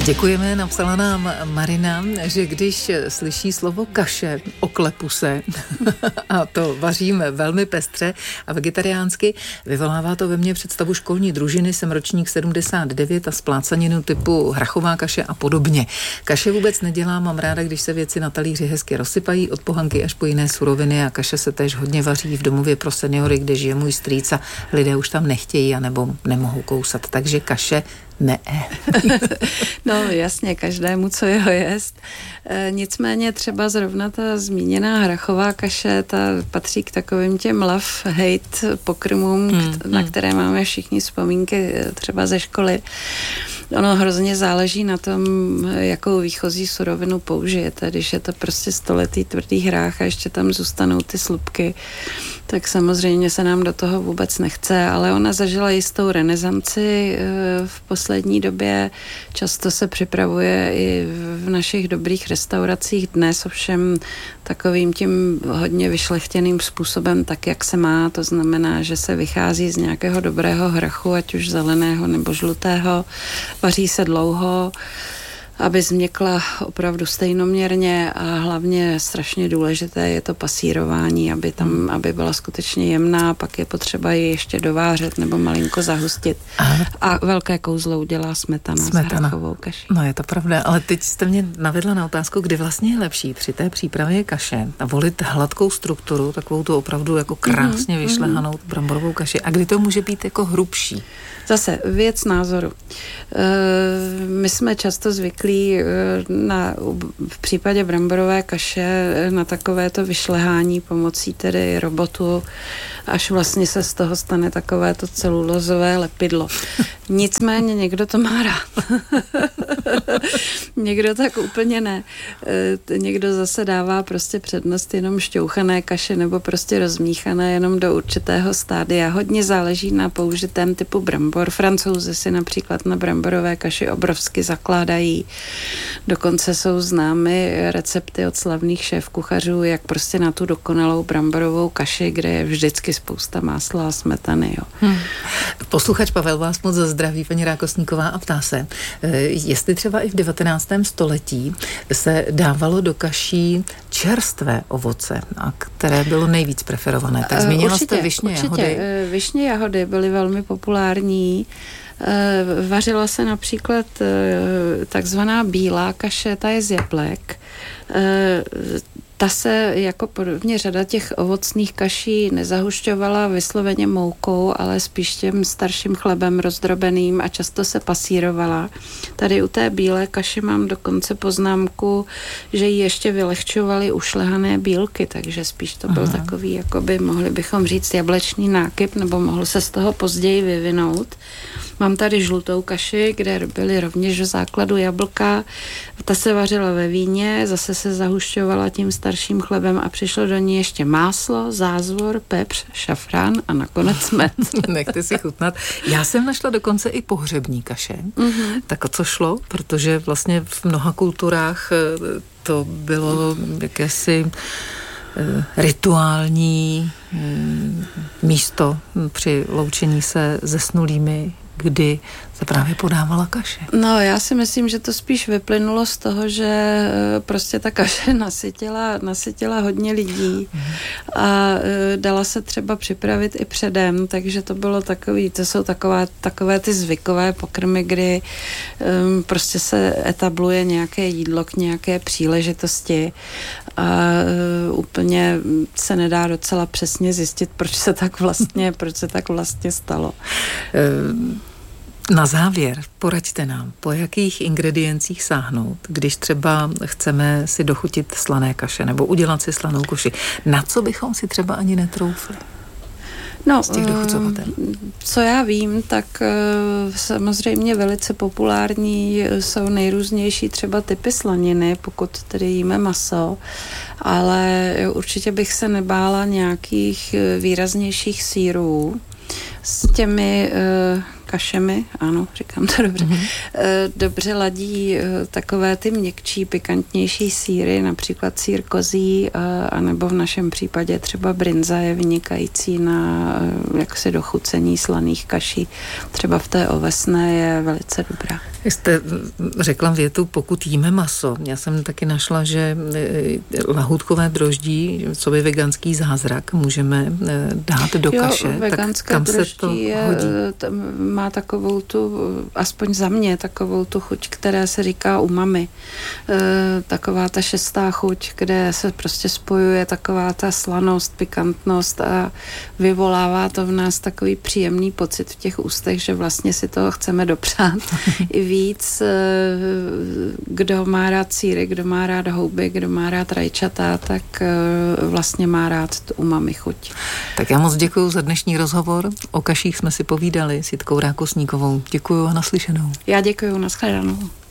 Děkujeme, napsala nám Marina, že když slyší slovo kaše, oklepu se a to vaříme velmi pestře a vegetariánsky, vyvolává to ve mně představu školní družiny, jsem ročník 79 a splácaninu typu hrachová kaše a podobně. Kaše vůbec nedělám, mám ráda, když se věci na talíři hezky rozsypají od pohanky až po jiné suroviny a kaše se též hodně vaří v domově pro seniory, kde žije můj strýc a lidé už tam nechtějí a nebo nemohou kousat, takže kaše ne. No jasně, každému, co jeho jest. Nicméně třeba zrovna ta zmíněná hrachová kaše, ta patří k takovým těm love-hate pokrmům, na které máme všichni vzpomínky třeba ze školy. Ono hrozně záleží na tom, jakou výchozí surovinu použijete. Když je to prostě stoletý tvrdý hrách a ještě tam zůstanou ty slupky, tak samozřejmě se nám do toho vůbec nechce, ale ona zažila jistou renesanci v poslední době. Často se připravuje i v našich dobrých restauracích dnes, ovšem takovým tím hodně vyšlechtěným způsobem, tak jak se má. To znamená, že se vychází z nějakého dobrého hrachu, ať už zeleného nebo žlutého. Vaří se dlouho, aby změkla opravdu stejnoměrně a hlavně strašně důležité je to pasírování, aby byla skutečně jemná, pak je potřeba ji ještě dovářet nebo malinko zahustit. A velké kouzlo udělá smetana. S hrachovou kaší. No je to pravda, ale teď jste mě navedla na otázku, kdy vlastně je lepší při té přípravě kaše a volit hladkou strukturu, takovou tu opravdu jako krásně vyšlehanou bramborovou kaši a kdy to může být jako hrubší. Zase věc názoru. My jsme často zvyklí v případě bramborové kaše na takovéto vyšlehání pomocí tedy robotu, až vlastně se z toho stane takovéto celulozové lepidlo. Nicméně někdo to má rád. Někdo tak úplně ne. Někdo zase dává prostě přednost jenom šťouchané kaše nebo prostě rozmíchané jenom do určitého stádia. Hodně záleží na použitém typu brambor. Francouzi si například na bramborové kaši obrovsky zakládají. Dokonce jsou známy recepty od slavných šéfkuchařů, jak prostě na tu dokonalou bramborovou kaši, kde je vždycky spousta másla a smetany. Jo. Posluchač Pavel vás moc zdraví, paní Rákosníková, a ptá se, jestli třeba i v 19. století se dávalo do kaší čerstvé ovoce, a které bylo nejvíc preferované. Tak zmínila jste višně, jahody. Višně, jahody byly velmi populární. Vařila se například takzvaná bílá kaše, ta je z jablek. Ta se jako podobně řada těch ovocných kaší nezahušťovala vysloveně moukou, ale spíš tím starším chlebem rozdrobeným a často se pasírovala. Tady u té bílé kaše mám dokonce poznámku, že ji ještě vylehčovaly ušlehané bílky, takže spíš to byl takový, jakoby mohli bychom říct jablečný nákyp, nebo mohl se z toho později vyvinout. Mám tady žlutou kaši, kde byly rovněž v základu jablka. Ta se vařila ve víně, zase se zahušťovala tím starším chlebem a přišlo do ní ještě máslo, zázvor, pepř, šafrán a nakonec med. Nechte si chutnat. Já jsem našla dokonce i pohřební kaše. Tak o co šlo? Protože vlastně v mnoha kulturách to bylo jakési rituální místo při loučení se zesnulými, kdy se právě podávala kaše. No, já si myslím, že to spíš vyplynulo z toho, že prostě ta kaše nasytila hodně lidí a dala se třeba připravit i předem, takže to bylo takový, to jsou takové ty zvykové pokrmy, kdy prostě se etabluje nějaké jídlo k nějaké příležitosti a úplně se nedá docela přesně zjistit, proč se tak vlastně stalo. Na závěr poraďte nám, po jakých ingrediencích sáhnout, když třeba chceme si dochutit slané kaše nebo udělat si slanou kaši. Na co bychom si třeba ani netroufli? No, z těch dochucovatel. Co já vím, tak samozřejmě velice populární jsou nejrůznější třeba typy slaniny, pokud tedy jíme maso, ale určitě bych se nebála nějakých výraznějších sýrů. S těmi kašemi, ano, říkám to dobře, dobře ladí takové ty měkčí, pikantnější sýry, například sýr kozí, anebo v našem případě třeba brinza je vynikající na jaksi dochucení slaných kaší. Třeba v té ovesné je velice dobrá. Jste řekla větu, pokud jíme maso. Já jsem taky našla, že lahůdkové droždí, co by veganský zázrak, můžeme dát do kaše. Veganské tak kam droždí se to hodí? Má takovou tu, aspoň za mě, takovou tu chuť, která se říká umami. Taková ta šestá chuť, kde se prostě spojuje taková ta slanost, pikantnost a vyvolává to v nás takový příjemný pocit v těch ústech, že vlastně si toho chceme dopřát i víc. Kdo má rád sýry, kdo má rád houby, kdo má rád rajčata, tak vlastně má rád tu umami chuť. Tak já moc děkuju za dnešní rozhovor. O kaších jsme si povídali s Jitkou Rákosníkovou. Děkuju a naslyšenou. Já děkuju, nashledanou.